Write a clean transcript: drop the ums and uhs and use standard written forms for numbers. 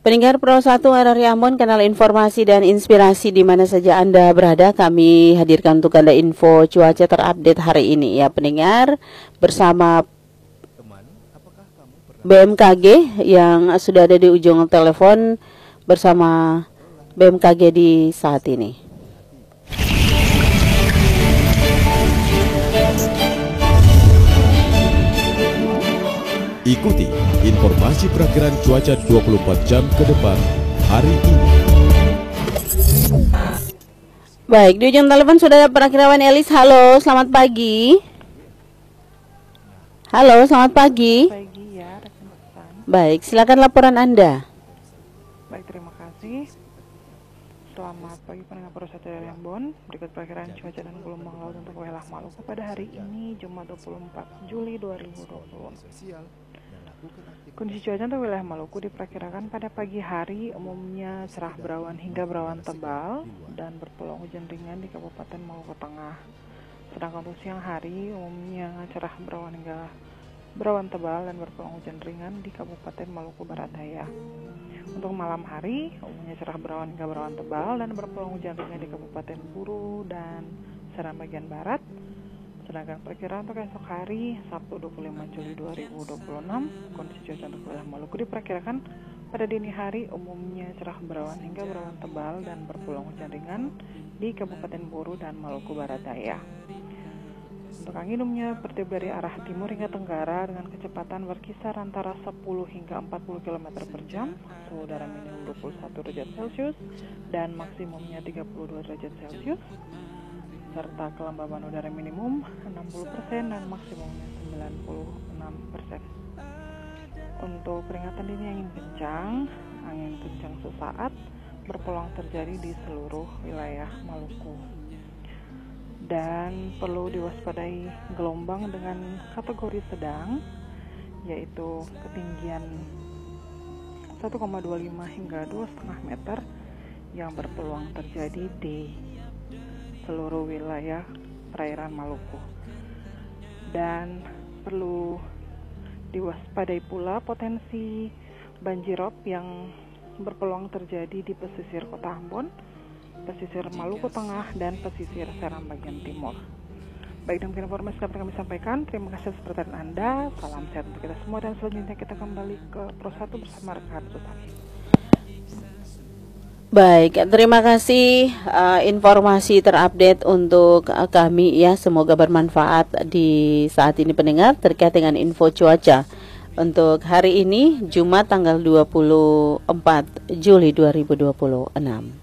Pendengar Pro 1 RRI Ambon, kanal informasi dan inspirasi di mana saja Anda berada, kami hadirkan untuk Anda info cuaca terupdate hari ini ya pendengar, bersama BMKG yang sudah ada di ujung telepon bersama BMKG di saat ini. Ikuti informasi perakiraan cuaca 24 jam ke depan hari ini. Baik, di ujung telepon sudah ada perakirawan Elis. Halo, selamat pagi. Halo, selamat pagi. Pagi ya, rekan-rekan. Baik, silakan laporan Anda. Baik, terima kasih. Selamat pagi pendengar Pro 1 RRI Ambon. Berikut perakiraan cuaca dan gelombang laut untuk wilayah Maluku pada hari ini, Jumat 24 Juli 2020. Kondisi cuaca untuk wilayah Maluku diperkirakan pada pagi hari umumnya cerah berawan hingga berawan tebal dan berpeluang hujan ringan di Kabupaten Maluku Tengah. Sedangkan untuk siang hari umumnya cerah berawan hingga berawan tebal dan berpeluang hujan ringan di Kabupaten Maluku Barat Daya. Untuk malam hari umumnya cerah berawan hingga berawan tebal dan berpeluang hujan ringan di Kabupaten Buru dan Seram bagian barat. Sedangkan perkiraan untuk esok hari, Sabtu 25 Juli 2026, kondisi cuaca untuk wilayah Maluku diperkirakan pada dini hari umumnya cerah berawan hingga berawan tebal dan berpeluang hujan ringan di Kabupaten Buru dan Maluku Barat Daya. Untuk angin umumnya bertiup dari arah timur hingga tenggara dengan kecepatan berkisar antara 10 hingga 40 km per jam, suhu udara minimum 21 derajat Celcius dan maksimumnya 32 derajat Celcius, serta kelembaban udara minimum 60% dan maksimumnya 96%. Untuk peringatan dini angin kencang sesaat berpeluang terjadi di seluruh wilayah Maluku. Dan perlu diwaspadai gelombang dengan kategori sedang, yaitu ketinggian 1,25 hingga 2,5 meter yang berpeluang terjadi di seluruh wilayah perairan Maluku. Dan perlu diwaspadai pula potensi banjirop yang berpeluang terjadi di pesisir Kota Ambon, pesisir Maluku Tengah, dan pesisir Seram bagian timur. Baik, demikian informasi dapat kami sampaikan. Terima kasih atas perhatian Anda. Salam sehat untuk kita semua dan selanjutnya kita kembali ke Pro 1 bersama rekan Sutari. Baik, terima kasih informasi terupdate untuk kami ya. Semoga bermanfaat di saat ini pendengar terkait dengan info cuaca untuk hari ini Jumat tanggal 24 Juli 2026.